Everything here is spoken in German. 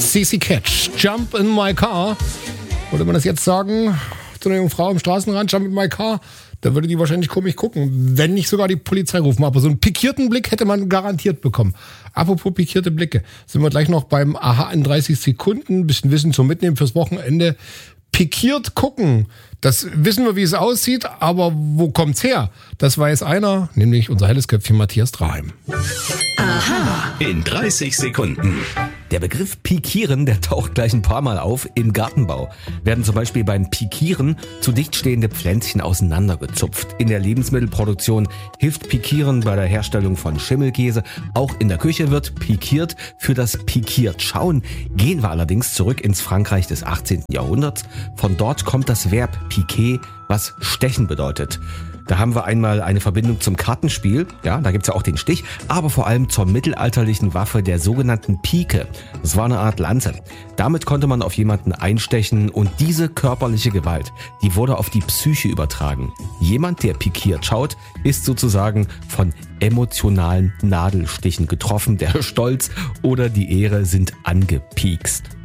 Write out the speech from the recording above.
CC Catch, Jump in my car. Würde man das jetzt sagen zu einer jungen Frau am Straßenrand, Jump in my car, da würde die wahrscheinlich komisch gucken, wenn nicht sogar die Polizei rufen. Aber so einen pikierten Blick hätte man garantiert bekommen. Apropos pikierte Blicke, sind wir gleich noch beim Aha in 30 Sekunden. Ein bisschen Wissen zum Mitnehmen fürs Wochenende. Pikiert gucken, das wissen wir, wie es aussieht, aber wo kommt's her? Das weiß einer, nämlich unser helles Köpfchen Matthias Draheim. Aha in 30 Sekunden. Der Begriff Pikieren, der taucht gleich ein paar Mal auf im Gartenbau. Werden zum Beispiel beim Pikieren zu dicht stehende Pflänzchen auseinandergezupft. In der Lebensmittelproduktion hilft Pikieren bei der Herstellung von Schimmelkäse. Auch in der Küche wird pikiert. Für das pikiert schauen gehen wir allerdings zurück ins Frankreich des 18. Jahrhunderts. Von dort kommt das Verb piquer, was stechen bedeutet. Da haben wir einmal eine Verbindung zum Kartenspiel, ja, da gibt's ja auch den Stich, aber vor allem zur mittelalterlichen Waffe der sogenannten Pike. Das war eine Art Lanze. Damit konnte man auf jemanden einstechen und diese körperliche Gewalt, die wurde auf die Psyche übertragen. Jemand, der pikiert schaut, ist sozusagen von emotionalen Nadelstichen getroffen. Der Stolz oder die Ehre sind angepiekst.